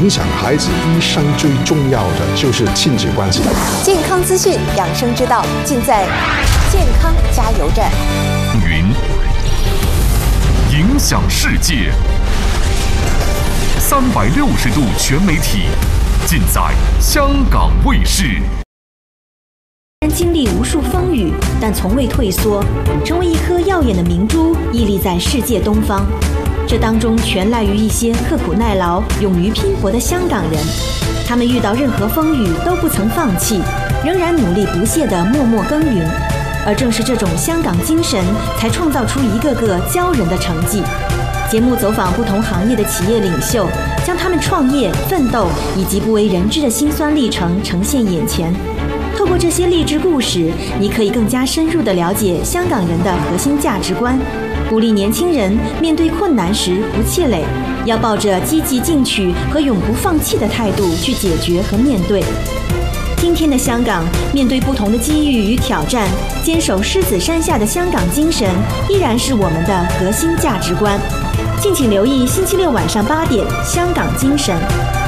影响孩子一生最重要的就是亲子关系。 健康资讯、养生之道，尽在健康加油站。 云影响世界，360度全媒体，尽在香港卫视。 经历无数风雨，但从未退缩，成为一颗耀眼的明珠，屹立在世界东方。这当中全赖于一些刻苦耐劳、勇于拼搏的香港人。他们遇到任何风雨都不曾放弃，仍然努力不懈地默默耕耘。而正是这种香港精神，才创造出一个个骄人的成绩。节目走访不同行业的企业领袖，将他们创业、奋斗以及不为人知的辛酸历程呈现眼前。透过这些励志故事，你可以更加深入地了解香港人的核心价值观，鼓励年轻人面对困难时不气馁，要抱着积极进取和永不放弃的态度去解决和面对。今天的香港，面对不同的机遇与挑战，坚守狮子山下的香港精神依然是我们的核心价值观。敬请留意星期六晚上8点《香港精神》。